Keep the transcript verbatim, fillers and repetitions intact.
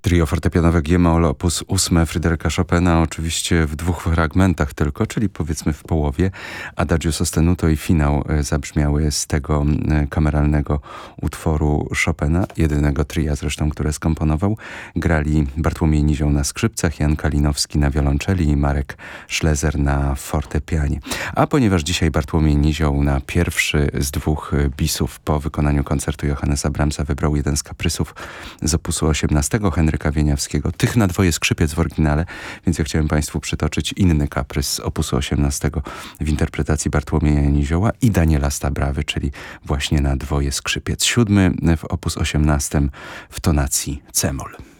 Trio fortepianowe G-moll opus ósme Fryderyka Chopina, oczywiście w dwóch fragmentach tylko, czyli powiedzmy w połowie. Adagio sostenuto i finał zabrzmiały z tego kameralnego utworu Chopina, jedynego tria zresztą, które skomponował. Grali Bartłomiej Nizioł na skrzypcach, Jan Kalinowski na wiolonczeli i Marek Szlezer na fortepianie. A ponieważ dzisiaj Bartłomiej Nizioł na pierwszy z dwóch bisów po wykonaniu koncertu Johannesa Brahmsa wybrał jeden z kaprysów z opusu osiemnastego Henryka Wieniawskiego, tych na dwoje skrzypiec w oryginale, więc ja chciałem Państwu przytoczyć inny kaprys z opusu osiemnastego w interpretacji Bartłomieja Nizioła i Daniela Stabrawy, czyli właśnie na dwoje skrzypiec. Siódmy w opus osiemnastym w tonacji c-moll.